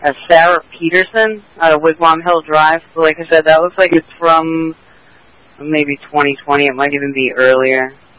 Sarah Peterson out of Wigwam Hill Drive. Like I said, that looks like it's from maybe 2020. It might even be earlier.